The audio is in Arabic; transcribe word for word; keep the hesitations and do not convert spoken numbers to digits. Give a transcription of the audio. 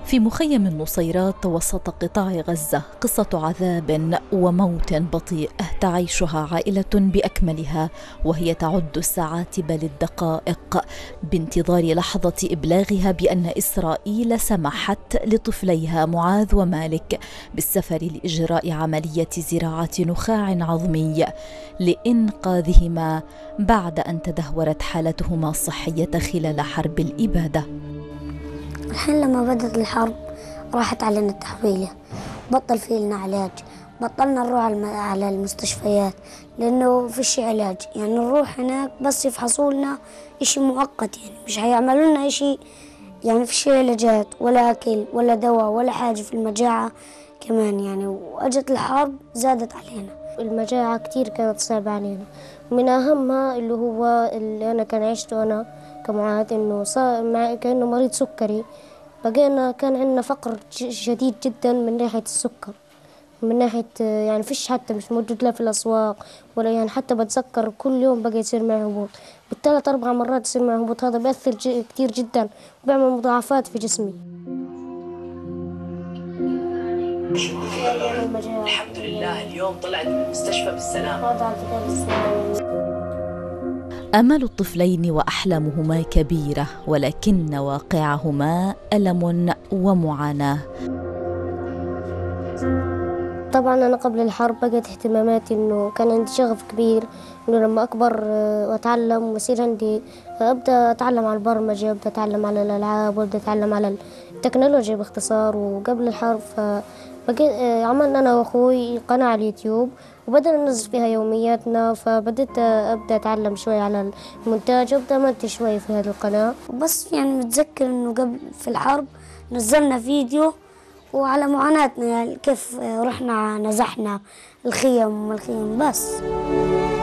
في مخيم النصيرات وسط قطاع غزة قصة عذاب وموت بطيء تعيشها عائلة بأكملها، وهي تعد الساعات بل الدقائق بانتظار لحظة إبلاغها بأن إسرائيل سمحت لطفليها معاذ ومالك بالسفر لإجراء عملية زراعة نخاع عظمي لإنقاذهما بعد أن تدهورت حالتهما الصحية خلال حرب الإبادة. الحين لما بدأت الحرب راحت علينا التحويلة، بطل في لنا علاج، بطلنا نروح على المستشفيات لأنه فيش علاج، يعني نروح هناك بس يفحصوا لنا إشي مؤقت، يعني مش هيعملوا لنا إشي، يعني فيش علاجات ولا أكل ولا دواء ولا حاجة في المجاعة كمان يعني. وأجت الحرب زادت علينا المجاعة كتير، كانت صعبة علينا. من أهمها اللي هو اللي أنا كان عشته أنا كمعاذ، إنه صار كأنه مريض سكري، بقينا كان عندنا فقر شديد جدا من ناحية السكر، من ناحية يعني فيش حتى مش موجود لا في الأسواق ولا، يعني حتى بتذكر كل يوم بقى يصير معي هبوط بالثلاث أربع مرات، يصير معي هبوط. هذا بيأثر كتير جدا وبيعمل مضاعفات في جسمي. الحمد لله اليوم طلعت من المستشفى بالسلام. آمال الطفلين وأحلامهما كبيرة، ولكن واقعهما ألم ومعاناة. طبعا أنا قبل الحرب بقت اهتماماتي إنه كان عندي شغف كبير إنه لما أكبر وأتعلم ويصير عندي أبدأ أتعلم على البرمجة، أبدأ أتعلم على الألعاب، وأبدأ أتعلم على التكنولوجيا باختصار. وقبل الحرب فبقيت عملنا أنا وأخوي قناة على اليوتيوب وبدأنا ننزل فيها يومياتنا، فبدأت أبدأ أتعلم شوي على المونتاج وأبدأ أمنتج شوي في هذه القناة. بس يعني متذكر إنه قبل في الحرب نزلنا فيديو وعلى معاناتنا، يعني كيف رحنا نزحنا الخيم والخيم بس.